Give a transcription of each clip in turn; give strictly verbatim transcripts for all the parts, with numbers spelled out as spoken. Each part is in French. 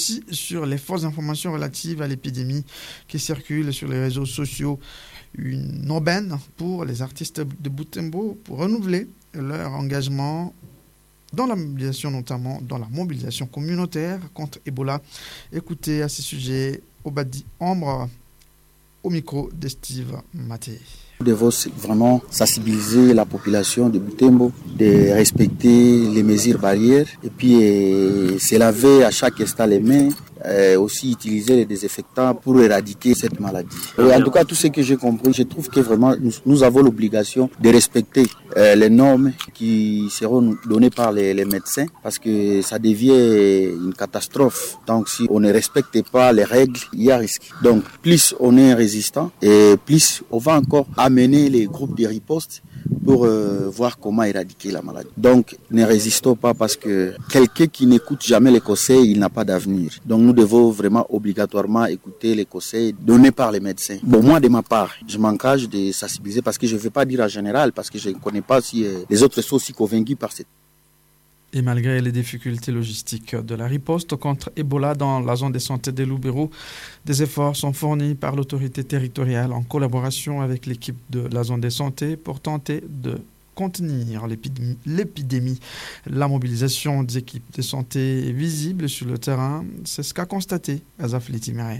aussi sur les fausses informations relatives à l'épidémie qui circulent sur les réseaux sociaux. Une aubaine pour les artistes de Butembo pour renouveler leur engagement dans la mobilisation, notamment dans la mobilisation communautaire contre Ebola. Écoutez à ce sujet Obadi Ambre au micro de Steve Maté. Nous devons vraiment sensibiliser la population de Butembo, de respecter les mesures barrières et puis euh, se laver à chaque instant les mains, euh, aussi utiliser les désinfectants pour éradiquer cette maladie. Et en tout cas, tout ce que j'ai compris, je trouve que vraiment nous, nous avons l'obligation de respecter euh, les normes qui seront données par les, les médecins parce que ça devient une catastrophe. Donc si on ne respecte pas les règles, il y a risque. Donc plus on est résistant et plus on va encore amener les groupes de riposte pour euh, voir comment éradiquer la maladie. Donc, ne résistons pas parce que quelqu'un qui n'écoute jamais les conseils, il n'a pas d'avenir. Donc, nous devons vraiment obligatoirement écouter les conseils donnés par les médecins. Bon, moi, de ma part, je m'engage de sensibiliser parce que je ne veux pas dire en général, parce que je ne connais pas si euh, les autres sont aussi convaincus par cette... Et malgré les difficultés logistiques de la riposte contre Ebola dans la zone de santé de Lubero, des efforts sont fournis par l'autorité territoriale en collaboration avec l'équipe de la zone de santé pour tenter de contenir l'épidémie. l'épidémie. La mobilisation des équipes de santé est visible sur le terrain. C'est ce qu'a constaté Azaf Litimere.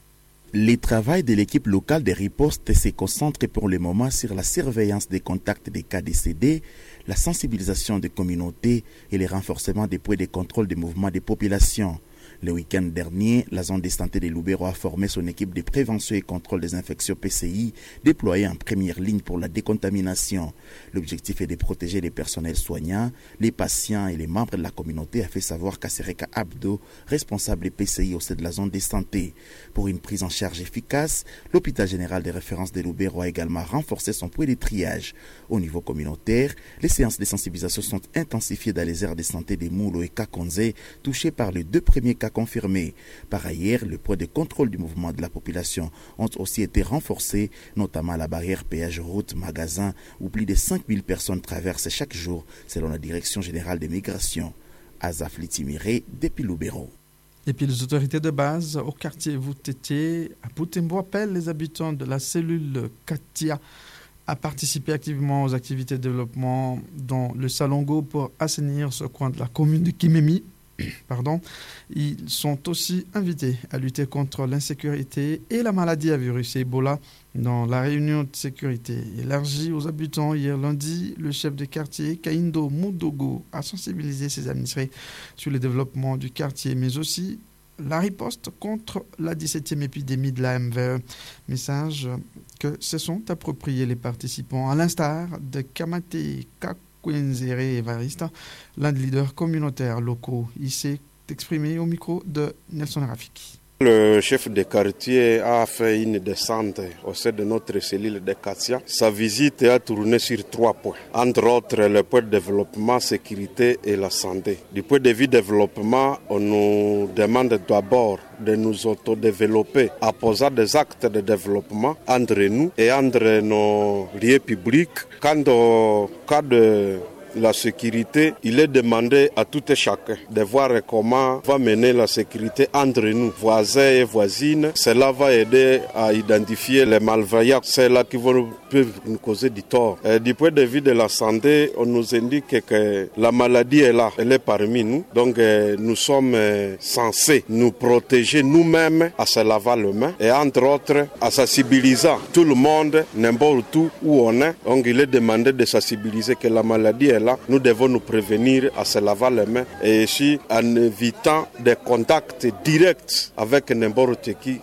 Le travail de l'équipe locale de riposte se concentre pour le moment sur la surveillance des contacts des cas décédés, la sensibilisation des communautés et le renforcement des points de contrôle des mouvements des populations. Le week-end dernier, la zone de santé de Lubero a formé son équipe de prévention et contrôle des infections P C I, déployée en première ligne pour la décontamination. L'objectif est de protéger les personnels soignants, les patients et les membres de la communauté, a fait savoir Kasereka Abdo, responsable P C I au sein de la zone de santé. Pour une prise en charge efficace, l'hôpital général de référence de Lubero a également renforcé son point de triage. Au niveau communautaire, les séances de sensibilisation sont intensifiées dans les aires de santé de Moulo et Kakonze, touchés par les deux premiers cas confirmés. Par ailleurs, le point de contrôle du mouvement de la population ont aussi été renforcés, notamment à la barrière péage route magasin où plus de cinq mille personnes traversent chaque jour selon la Direction générale des migrations. Azaf Litimire, depuis Lubero. Et puis les autorités de base au quartier Voutétié à Butembo appellent les habitants de la cellule Katia à participer activement aux activités de développement dans le Salongo pour assainir ce coin de la commune de Kimemi. Pardon. Ils sont aussi invités à lutter contre l'insécurité et la maladie à virus Ebola dans la réunion de sécurité élargie aux habitants hier lundi. Le chef de quartier Kaindo Mudogo a sensibilisé ses administrés sur le développement du quartier, mais aussi la riposte contre la dix-septième épidémie de la M V E. Message que se sont appropriés les participants, à l'instar de Kamate Kak Kwenzere Evarista, l'un des leaders communautaires locaux. Il s'est exprimé au micro de Nelson Rafiki. Le chef de quartier a fait une descente au sein de notre cellule de Katia. Sa visite a tourné sur trois points. Entre autres, le point de développement, sécurité et la santé. Du point de vue développement, on nous demande d'abord de nous autodévelopper en posant des actes de développement entre nous et entre nos lieux publics. Quant au cas de la sécurité, il est demandé à tout et chacun de voir comment va mener la sécurité entre nous, voisins et voisines. Cela va aider à identifier les malveillants, ceux-là qui vont, peuvent nous causer du tort. Et du point de vue de la santé, on nous indique que la maladie est là, elle est parmi nous. Donc nous sommes censés nous protéger nous-mêmes à se laver les mains et entre autres à sensibiliser tout le monde, n'importe où on est. Donc il est demandé de sensibiliser que la maladie est là. Nous devons nous prévenir à se laver les mains et aussi en évitant des contacts directs avec n'importe qui.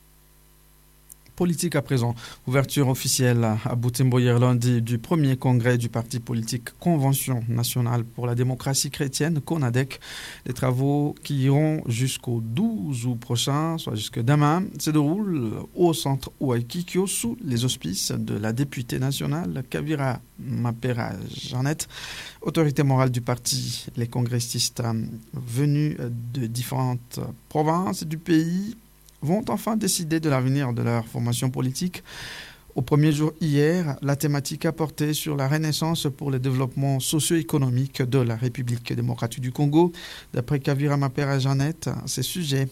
Politique à présent. Ouverture officielle à Butembo hier lundi du premier congrès du parti politique Convention nationale pour la démocratie chrétienne, CONADEC. Les travaux qui iront jusqu'au douze août prochain, soit jusque demain, se déroulent au centre Ouaikikyo sous les auspices de la députée nationale Kavira Mapera Jeannette, autorité morale du parti. Les congressistes venus de différentes provinces du pays vont enfin décider de l'avenir de leur formation politique. Au premier jour hier, la thématique a porté sur la renaissance pour le développement socio-économique de la République démocratique du Congo. D'après Kavira Mapera Jeannette, ce sujet